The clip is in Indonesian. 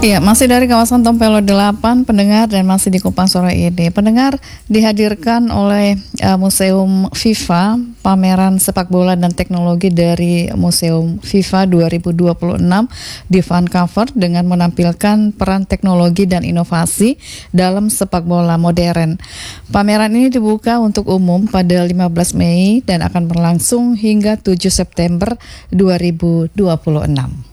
Iya, masih dari kawasan Tompelo 8, pendengar, dan masih di Kupang sore ini. Pendengar, dihadirkan oleh Museum FIFA, pameran sepak bola dan teknologi dari Museum FIFA 2026 di Vancouver dengan menampilkan peran teknologi dan inovasi dalam sepak bola modern. Pameran ini dibuka untuk umum pada 15 Mei dan akan berlangsung hingga 7 September 2026.